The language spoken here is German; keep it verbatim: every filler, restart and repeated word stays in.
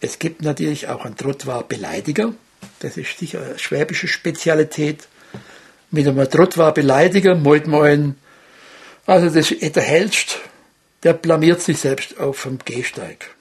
Es gibt natürlich auch einen Trottoir-Beleidiger. Das ist sicher eine schwäbische Spezialität. Mit einem Trottoir-Beleidiger meint man, also das ist der Hellste, der blamiert sich selbst auf dem Gehsteig.